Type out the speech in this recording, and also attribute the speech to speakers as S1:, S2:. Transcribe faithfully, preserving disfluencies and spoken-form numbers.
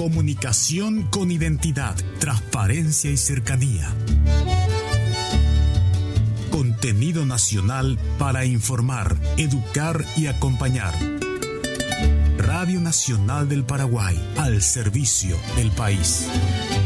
S1: Comunicación con identidad, transparencia y cercanía. Contenido nacional para informar, educar y acompañar. Radio Nacional del Paraguay, al servicio del país.